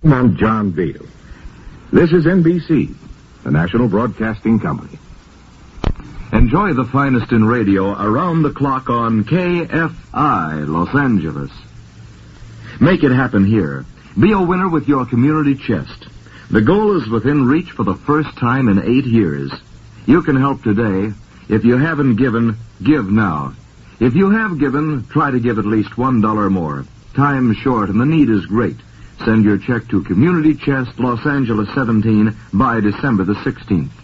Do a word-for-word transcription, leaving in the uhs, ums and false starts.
I'm John Beal. This is N B C, the National Broadcasting Company. Enjoy the finest in radio around the clock on K F I, Los Angeles. Make it happen here. Be a winner with your community chest. The goal is within reach for the first time in eight years. You can help today. If you haven't given, give now. If you have given, try to give at least one dollar more. Time's short and the need is great. Send your check to Community Chest, Los Angeles seventeen by December the sixteenth.